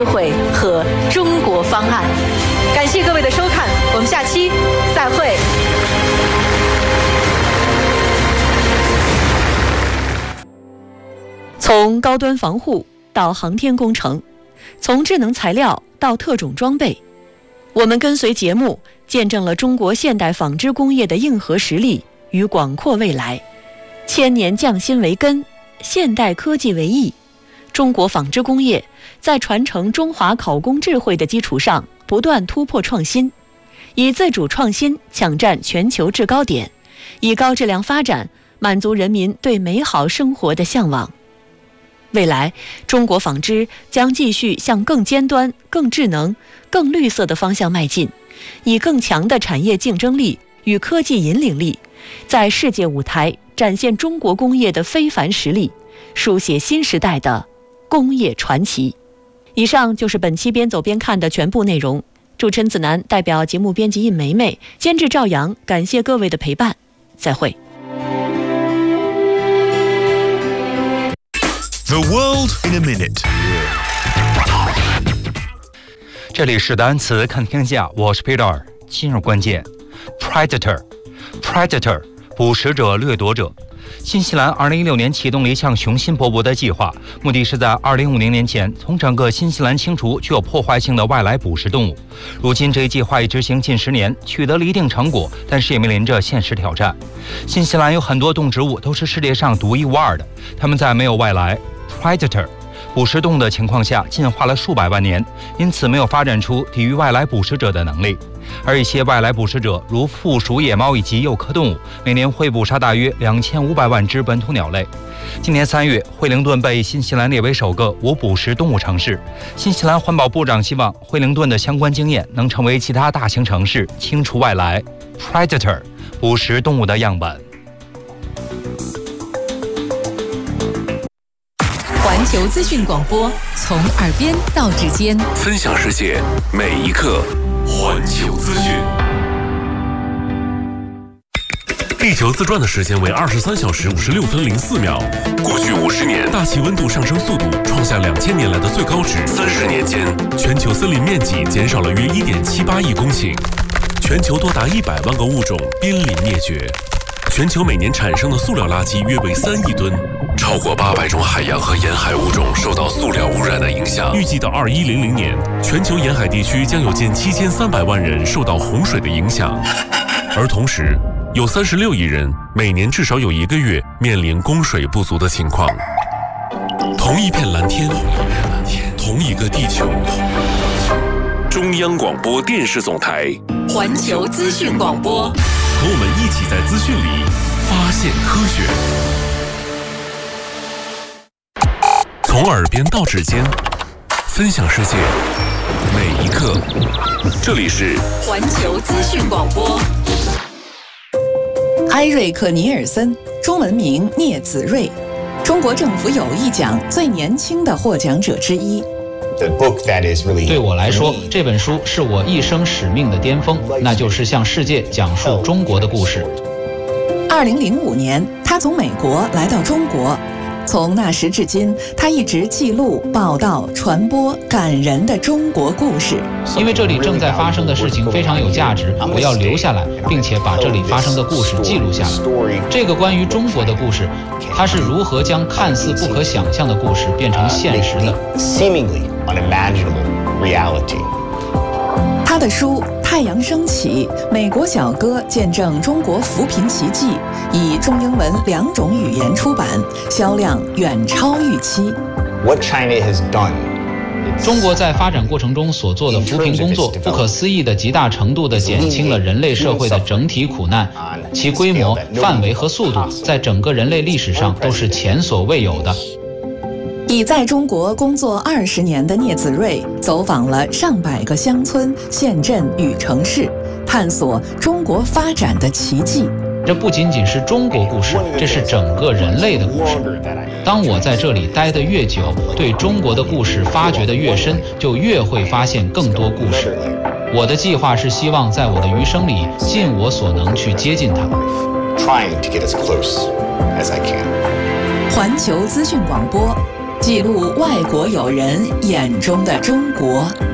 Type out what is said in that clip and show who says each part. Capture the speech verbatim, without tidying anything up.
Speaker 1: 会和中国方案。感谢各位的收看，我们下期再会。
Speaker 2: 从高端防护到航天工程，从智能材料到特种装备，我们跟随节目见证了中国现代纺织工业的硬核实力与广阔未来。千年匠心为根，现代科技为翼，中国纺织工业在传承中华考工智慧的基础上不断突破创新，以自主创新抢占全球制高点，以高质量发展满足人民对美好生活的向往。未来，中国纺织将继续向更尖端、更智能、更绿色的方向迈进，以更强的产业竞争力与科技引领力，在世界舞台展现中国工业的非凡实力，书写新时代的工业传奇。以上就是本期边走边看的全部内容。主持人子楠代表节目编辑印梅梅，监制赵阳，感谢各位的陪伴，再会。
Speaker 3: The world in a minute。
Speaker 4: 这里是单词看天下，我是 Peter。今日关键 Predator Predator 捕食者、掠夺者。新西兰二零一六年启动了一项雄心勃勃的计划，目的是在二零五零年前从整个新西兰清除具有破坏性的外来捕食动物。如今这一计划已执行近十年，取得了一定成果，但是也面临着现实挑战。新西兰有很多动植物都是世界上独一无二的，它们在没有外来 Predator 捕食动物的情况下进化了数百万年，因此没有发展出抵御外来捕食者的能力。而一些外来捕食者，如附属野猫以及幼科动物，每年会捕杀大约两千五百万只本土鸟类。今年三月，惠灵顿被新西兰列为首个无捕食动物城市。新西兰环保部长希望惠灵顿的相关经验能成为其他大型城市清除外来 Predator 捕食动物的样本。
Speaker 5: 环球资讯广播，从耳边到指尖，
Speaker 6: 分享世界每一刻。环球资讯，地球自转的时间为二十三小时五十六分零四秒。过去五十年，大气温度上升速度创下两千年来的最高值。三十年间，全球森林面积减少了约一点七八亿公顷，全球多达一百万个物种濒临灭绝。全球每年产生的塑料垃圾约为三亿吨。超过八百种海洋和沿海物种受到塑料污染的影响。预计到二一零零年，全球沿海地区将有近七千三百万人受到洪水的影响，而同时，有三十六亿人每年至少有一个月面临供水不足的情况。同一片蓝天，同一个地球。中央广播电视总台
Speaker 5: 环球资讯广播，
Speaker 6: 和我们一起在资讯里发现科学。从耳边到指尖，分享世界每一刻。这里是
Speaker 5: 环球资讯广播。
Speaker 7: 埃瑞克·尼尔森，中文名聂子睿，中国政府友谊奖最年轻的获奖者之一。
Speaker 8: 对我来说，这本书是我一生使命的巅峰，那就是向世界讲述中国的故事。
Speaker 7: 二零零五年，他从美国来到中国。从那时至今，他一直记录、报道、传播感人的中国故事。
Speaker 8: 因为这里正在发生的事情非常有价值，我要留下来，并且把这里发生的故事记录下来。这个关于中国的故事，它是如何将看似不可想象的故事变成现实的。
Speaker 7: 他的书《太阳升起》《美国小哥见证中国扶贫奇迹》以中英文两种语言出版，销量远超预期。
Speaker 8: 中国在发展过程中所做的扶贫工作，不可思议的极大程度地减轻了人类社会的整体苦难，其规模、范围和速度在整个人类历史上都是前所未有的。
Speaker 7: 已在中国工作二十年的聂子睿走访了上百个乡村、县镇与城市，探索中国发展的奇迹。
Speaker 8: 这不仅仅是中国故事，这是整个人类的故事。当我在这里待得越久，对中国的故事发掘得越深，就越会发现更多故事。我的计划是希望在我的余生里尽我所能去接近它。
Speaker 7: 环球资讯广播， 记录外国友人眼中的中国。